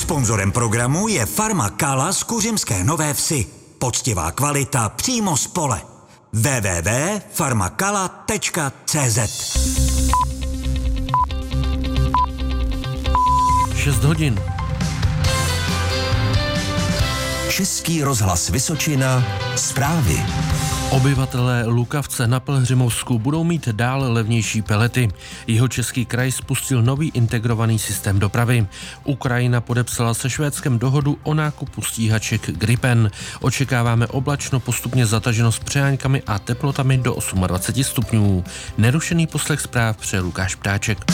Sponzorem programu je Farma Kala z Kuřimské Nové Vsi. Poctivá kvalita přímo z pole. www.farmakala.cz 6 hodin. Český rozhlas Vysočina, zprávy. Obyvatelé Lukavce na Pelhřimovsku budou mít dál levnější pelety. Jihočeský kraj spustil nový integrovaný systém dopravy. Ukrajina podepsala se Švédskem dohodu o nákupu stíhaček Gripen. Očekáváme oblačno, postupně zataženo s přejáňkami a teplotami do 28 stupňů. Nerušený poslech zpráv přeje Lukáš Ptáček.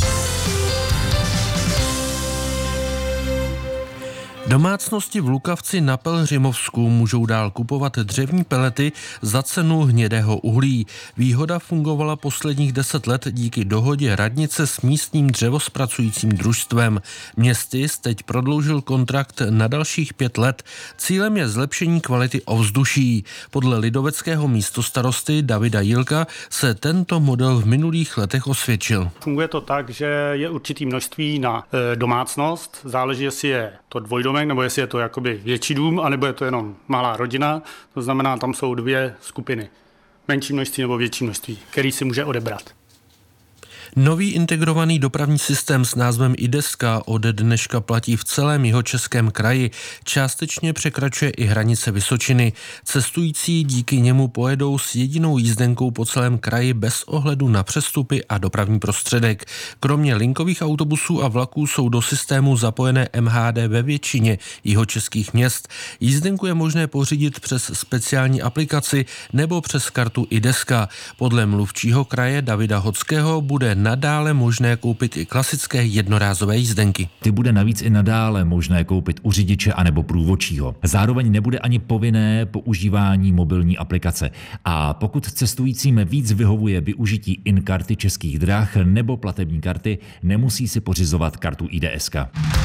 Domácnosti v Lukavci na Pelhřimovsku můžou dál kupovat dřevní pelety za cenu hnědého uhlí. Výhoda fungovala posledních 10 let díky dohodě radnice s místním dřevospracujícím družstvem. Městys teď prodloužil kontrakt na dalších 5 let. Cílem je zlepšení kvality ovzduší. Podle lidoveckého místostarosty Davida Jilka se tento model v minulých letech osvědčil. Funguje to tak, že je určitý množství na domácnost. Záleží, jestli je to dvojdomek, nebo jestli je to jakoby větší dům, anebo je to jenom malá rodina. To znamená, tam jsou 2 skupiny. Menší množství nebo větší množství, který si může odebrat. Nový integrovaný dopravní systém s názvem iDeska ode dneška platí v celém Jihočeském kraji. Částečně překračuje i hranice Vysočiny. Cestující díky němu pojedou s jedinou jízdenkou po celém kraji bez ohledu na přestupy a dopravní prostředek. Kromě linkových autobusů a vlaků jsou do systému zapojené MHD ve většině jihočeských měst. Jízdenku je možné pořídit přes speciální aplikaci nebo přes kartu iDeska. Podle mluvčího kraje Davida Hockého bude nadále možné koupit i klasické jednorázové jízdenky. Ty bude navíc i nadále možné koupit u řidiče anebo průvodčího. Zároveň nebude ani povinné používání mobilní aplikace. A pokud cestujícím víc vyhovuje využití in-karty Českých drah nebo platební karty, nemusí si pořizovat kartu iDeska.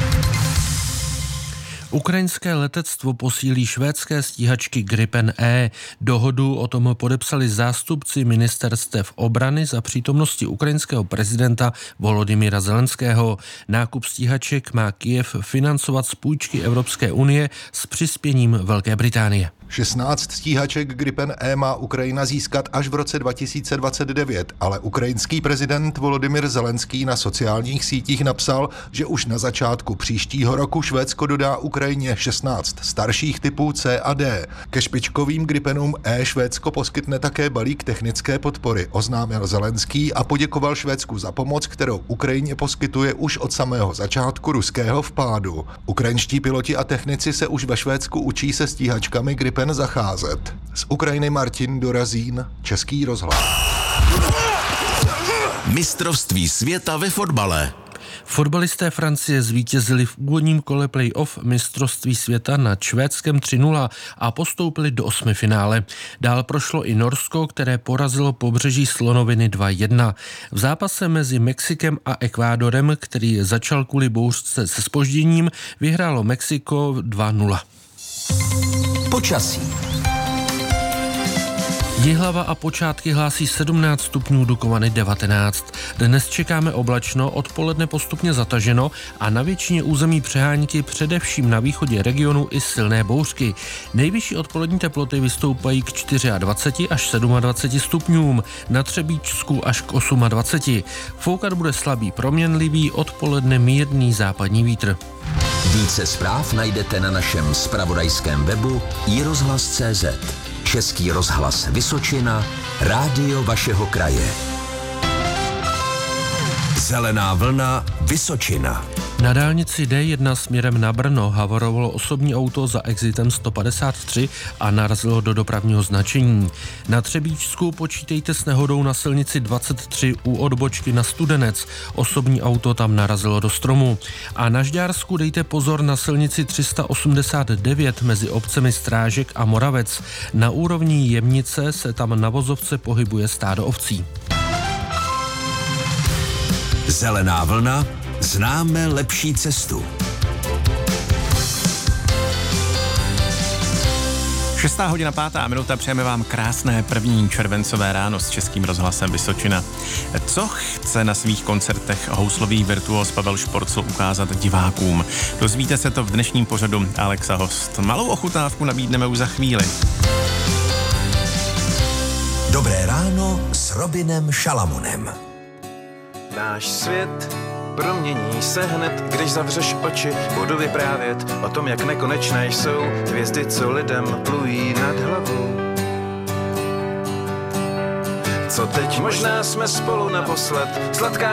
Ukrajinské letectvo posílí švédské stíhačky Gripen E. Dohodu o tom podepsali zástupci ministerstev obrany za přítomnosti ukrajinského prezidenta Volodymyra Zelenského. Nákup stíhaček má Kyjev financovat z půjčky Evropské unie s přispěním Velké Británie. 16 stíhaček Gripen E má Ukrajina získat až v roce 2029, ale ukrajinský prezident Volodymyr Zelenský na sociálních sítích napsal, že už na začátku příštího roku Švédsko dodá Ukrajině 16 starších typů C a D. Ke špičkovým Gripenům E Švédsko poskytne také balík technické podpory, oznámil Zelenský a poděkoval Švédsku za pomoc, kterou Ukrajině poskytuje už od samého začátku ruského vpádu. Ukrajinští piloti a technici se už ve Švédsku učí se stíhačkami Gripen zacházet. Z Ukrajiny Martin Dorazín, Český rozhlas. Mistrovství světa ve fotbale. Fotbalisté Francie zvítězili v úvodním kole play-off mistrovství světa nad Švédskem 3-0 a postoupili do 8finále. Dál prošlo i Norsko, které porazilo Pobřeží slonoviny 2-1. V zápase mezi Mexikem a Ekvádorem, který začal kvůli bouřce se zpožděním, vyhrálo Mexiko 2-0. Počasí. Jihlava a počátky hlásí 17 stupňů, Dukovany 19. Dnes čekáme oblačno, odpoledne postupně zataženo a na většině území přehánky, především na východě regionu i silné bouřky. Nejvyšší odpolední teploty vystoupají k 24 až 27 stupňům, na Třebíčsku až k 28. Foukat bude slabý proměnlivý, odpoledne mírný západní vítr. Více zpráv najdete na našem zpravodajském webu iRozhlas.cz. Český rozhlas Vysočina, rádio vašeho kraje. Zelená vlna Vysočina. Na dálnici D1 směrem na Brno havarovalo osobní auto za exitem 153 a narazilo do dopravního značení. Na Třebíčsku počítejte s nehodou na silnici 23 u odbočky na Studenec. Osobní auto tam narazilo do stromu. A na Žďársku dejte pozor na silnici 389 mezi obcemi Strážek a Moravec. Na úrovni Jemnice se tam na vozovce pohybuje stádo ovcí. Zelená vlna. Známe lepší cestu. 6:05, přejeme vám krásné 1. červencové ráno s Českým rozhlasem Vysočina. Co chce na svých koncertech houslový virtuos Pavel Šporcl ukázat divákům? Dozvíte se to v dnešním pořadu Alexa Host. Malou ochutnávku nabídneme už za chvíli. Dobré ráno s Robinem Šalamunem. Náš svět promění se hned, když zavřeš oči. Budu vyprávět o tom, jak nekonečné jsou hvězdy, co lidem plují nad hlavou. Co teď? Možná jsme spolu naposled. Sladká